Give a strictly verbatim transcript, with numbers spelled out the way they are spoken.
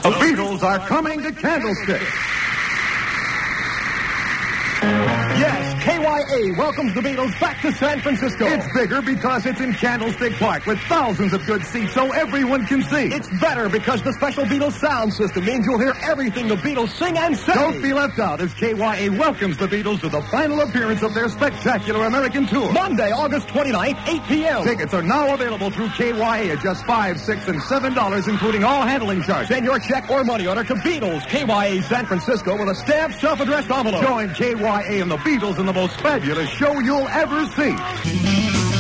The Beatles are coming to Candlestick. Yes, K Y A welcomes the Beatles back to San Francisco. It's bigger because it's in Candlestick Park with thousands of good seats so everyone can see. It's better because the special Beatles sound system means you'll hear everything the Beatles sing and say. Don't be left out as K Y A welcomes the Beatles to the final appearance of their spectacular American tour. Monday, August twenty-ninth, eight p.m. Tickets are now available through K Y A at just five dollars, six dollars, and seven dollars, including all handling charges. Send your check or money order to Beatles, K Y A San Francisco, with a stamped, self-addressed envelope. Join K Y A and the Beatles in the most fabulous show you'll ever see.